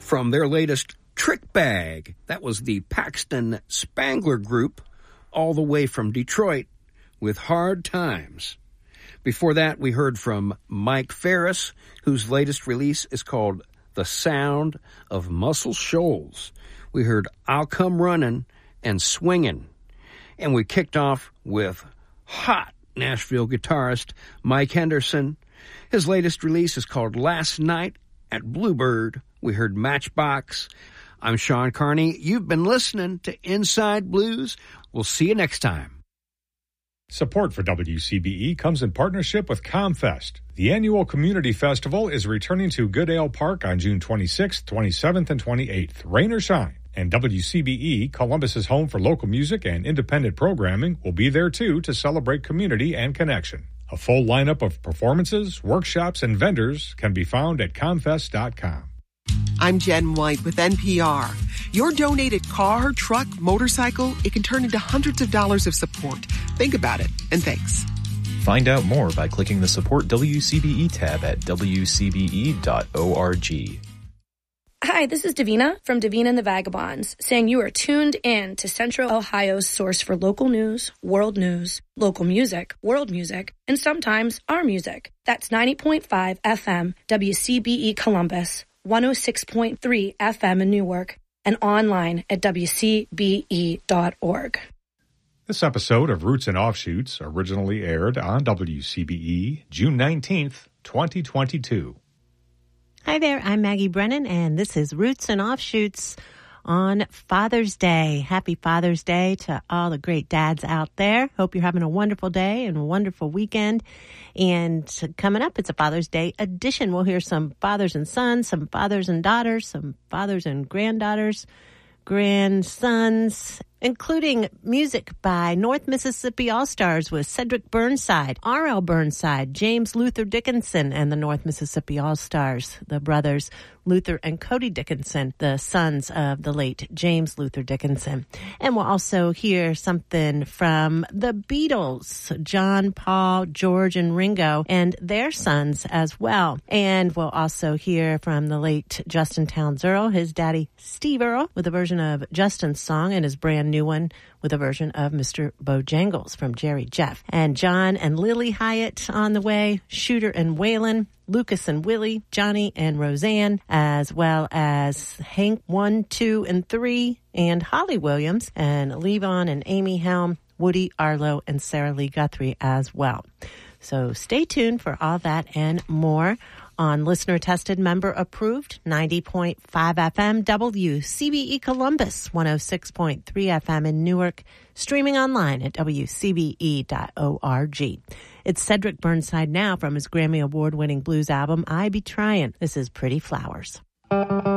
from their latest Trick Bag. That was the Paxton Spangler Group, all the way from Detroit, with Hard Times. Before that, we heard from Mike Ferris, whose latest release is called The Sound of Muscle Shoals. We heard I'll Come Running and Swingin'. And we kicked off with hot Nashville guitarist Mike Henderson. His latest release is called Last Night at Bluebird. We heard Matchbox. I'm Sean Carney. You've been listening to Inside Blues. We'll see you next time. Support for WCBE comes in partnership with ComFest. The annual community festival is returning to Goodale Park on June 26th, 27th, and 28th, rain or shine. And WCBE, Columbus's home for local music and independent programming, will be there too to celebrate community and connection. A full lineup of performances, workshops, and vendors can be found at comfest.com. I'm Jen White with NPR. Your donated car, truck, motorcycle, it can turn into hundreds of dollars of support. Think about it, and thanks. Find out more by clicking the Support WCBE tab at wcbe.org. Hi, this is Davina from Davina and the Vagabonds, saying you are tuned in to Central Ohio's source for local news, world news, local music, world music, and sometimes our music. That's 90.5 FM WCBE Columbus, 106.3 FM in Newark, and online at wcbe.org. This episode of Roots and Offshoots originally aired on WCBE June 19th, 2022. Hi there, I'm Maggie Brennan, and this is Roots and Offshoots on Father's Day. Happy Father's Day to all the great dads out there. Hope you're having a wonderful day and a wonderful weekend. And coming up, it's a Father's Day edition. We'll hear some fathers and sons, some fathers and daughters, some fathers and granddaughters, grandsons, including music by North Mississippi All-Stars with Cedric Burnside, R.L. Burnside, James Luther Dickinson, and the North Mississippi All-Stars, the brothers Luther and Cody Dickinson, the sons of the late James Luther Dickinson. And we'll also hear something from the Beatles, John, Paul, George, and Ringo, and their sons as well. And we'll also hear from the late Justin Townes Earle, his daddy Steve Earle, with a version of Justin's song, and his brand new one with a version of Mr. Bojangles from Jerry Jeff. And John and Lily Hyatt on the way, Shooter and Waylon, Lucas and Willie, Johnny and Roseanne, as well as Hank 1, 2, and 3, and Holly Williams, and Levon and Amy Helm, Woody Arlo, and Sarah Lee Guthrie as well. So stay tuned for all that and more on listener-tested, member-approved 90.5 FM WCBE Columbus, 106.3 FM in Newark, streaming online at wcbe.org. It's Cedric Burnside now from his Grammy Award-winning blues album, I Be Tryin'. This is Pretty Flowers.